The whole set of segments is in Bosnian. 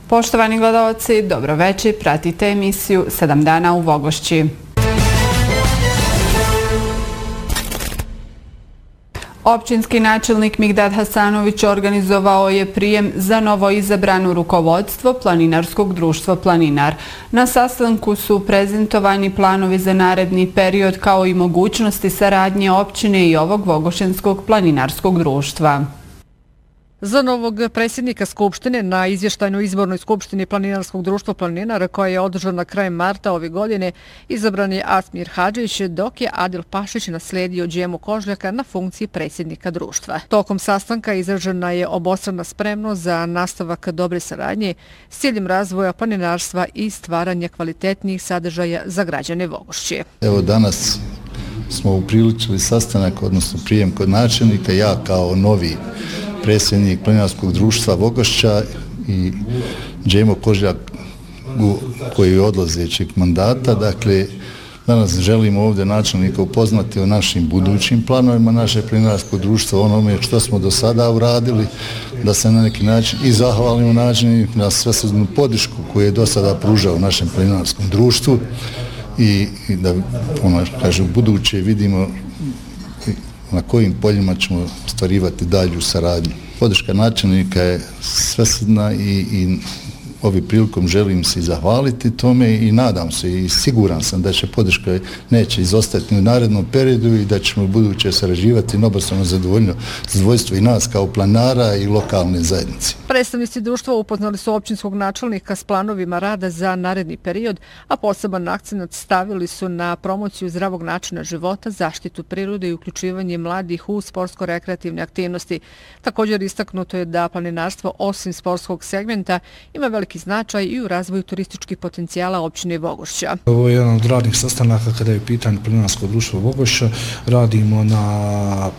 Poštovani gledaoci, dobroveče, pratite emisiju 7 dana u Vogošći. Općinski načelnik Migdad Hasanović organizovao je prijem za novo izabrano rukovodstvo Planinarskog društva Planinar. Na sastanku su prezentovani planovi za naredni period kao i mogućnosti saradnje općine i ovog Vogošćanskog planinarskog društva. Za novog predsjednika Skupštine na izvještajnoj izbornoj Skupštini Planinarskog društva Planinar, koja je održana krajem marta ove godine, izabran je Asmir Hadžić, dok je Adil Pašić naslijedio Džemu Kožljaka na funkciji predsjednika društva. Tokom sastanka izražena je obostrana spremnost za nastavak dobre saradnje s ciljem razvoja planinarstva i stvaranja kvalitetnijih sadržaja za građane Vogošće. Evo danas smo upriličili sastanak, odnosno prijem kod načelnika, ja kao novi predsjednik Planinarskog društva Vogošća i Džemo Kožljak koji je odlazećeg mandata. Dakle, danas želimo ovdje načelnika upoznati o našim budućim planovima naše Planinarsko društvo, onome što smo do sada uradili, da se na neki način i zahvalimo načelniku na svesrdnu podršku koju je do sada pružao našem Planinarskom društvu i da u buduće vidimo na kojim poljima ćemo stvarivati dalju saradnju. Podrška načelnika je svesrdna i ovim prilikom želim se zahvaliti tome i nadam se i siguran sam da će podrška neće izostati u narednom periodu i da ćemo u buduće sarađivati na obostrano zadovoljstvo i nas kao planara i lokalne zajednice. Predstavnici društva upoznali su općinskog načelnika s planovima rada za naredni period, a poseban akcenat stavili su na promociju zdravog načina života, zaštitu prirode i uključivanje mladih u sportsko-rekreativne aktivnosti. Također istaknuto je da planinarstvo osim sportskog segmenta ima veliki značaj i u razvoju turističkih potencijala općine Vogošća. Ovo je jedan od radnih sastanaka kada je pitanje Planinarsko društvo Vogošća. Radimo na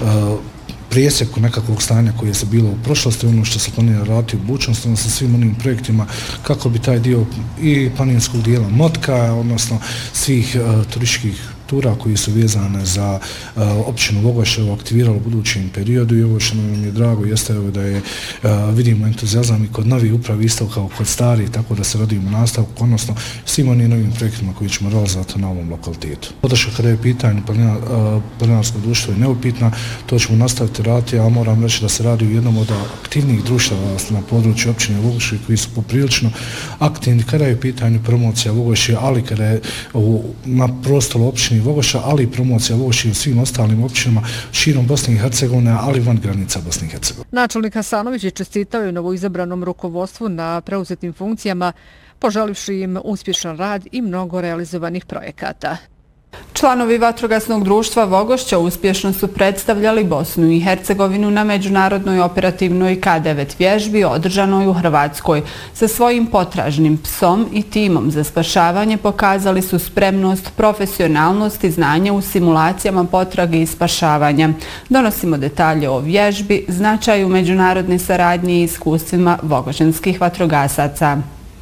presjeku nekakvog stanja koje se bilo u prošlosti, ono što se planira raditi u budućnosti, odnosno svim onim projektima kako bi taj dio i planinskog dijela motka, odnosno svih turističkih tura koji su vezane za općinu Vogošće aktiviralo u budućem periodu i ovo što nam je drago jeste da je vidimo entuzijazam i kod novi upravi isto kao kod stari, tako da se radimo nastavku, odnosno svim onim novim projektima koji ćemo realizovati na ovom lokalitetu. Podrška kada je pitanje Planinarsko društvo je neupitna, to ćemo nastaviti raditi, a moram reći da se radi u jednom od aktivnijih društava na području općine Vogošće koji su poprilično aktivni kada je pitanje promocija Vogošće, ali kada je na prostoru općine Vogošća, ali i promocija Vogošće u svim ostalim općinama širom Bosne i Hercegovine, ali van granica Bosne i Hercegovine. Načelnik Hasanović je čestitao novoizabranom rukovodstvu na preuzetim funkcijama, poželivši im uspješan rad i mnogo realizovanih projekata. Članovi Vatrogasnog društva Vogošća uspješno su predstavljali Bosnu i Hercegovinu na međunarodnoj operativnoj K9 vježbi održanoj u Hrvatskoj. Sa svojim potražnim psom i timom za spašavanje pokazali su spremnost, profesionalnost i znanje u simulacijama potrage i spašavanja. Donosimo detalje o vježbi, značaju međunarodne saradnje i iskustvima vogošćanskih vatrogasaca.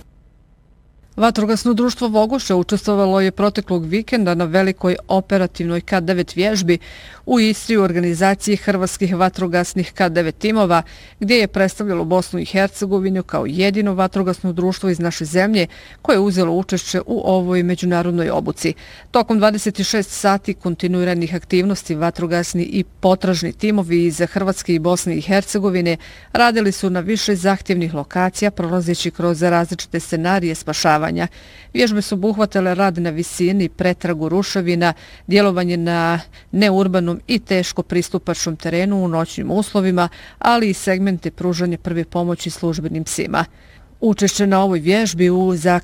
Vatrogasno društvo Vogošća učestvovalo je proteklog vikenda na velikoj operativnoj K9 vježbi u Istri u organizaciji hrvatskih vatrogasnih K9 timova, gdje je predstavljalo Bosnu i Hercegovinu kao jedino vatrogasno društvo iz naše zemlje koje je uzelo učešće u ovoj međunarodnoj obuci. Tokom 26 sati kontinuiranih aktivnosti vatrogasni i potražni timovi iz Hrvatske i Bosne i Hercegovine radili su na više zahtjevnih lokacija, prolazeći kroz različite scenarije spašavanja. Vježbe su obuhvatale rad na visini, pretragu ruševina, djelovanje na neurbanom i teško pristupačnom terenu u noćnim uslovima, ali i segmente pružanja prve pomoći službenim psima. Učešće na ovoj vježbi za